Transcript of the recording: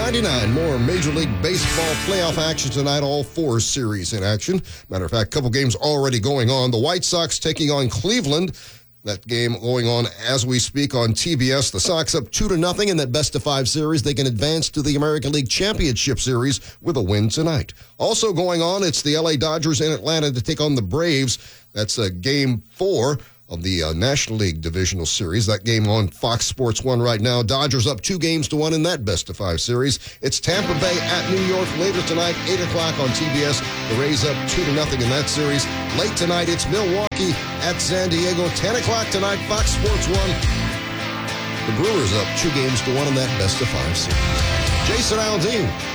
99. More Major League Baseball playoff action tonight. All four series in action. Matter of fact, a couple games already going on. The White Sox taking on Cleveland. That game going on as we speak on TBS. The Sox up 2-0 in that best-of-5 series. They can advance to the American League Championship Series with a win tonight. Also going on, it's the LA Dodgers in Atlanta to take on the Braves. That's Game 4 of the National League Divisional Series. That game on Fox Sports 1 right now. Dodgers up 2-1 in that best-of-5 series. It's Tampa Bay at New York later tonight, 8 o'clock on TBS. The Rays up 2-0 in that series. Late tonight, it's Milwaukee at San Diego, 10 o'clock tonight, Fox Sports 1. The Brewers up 2-1 in that best-of-5 series. Jason Aldean.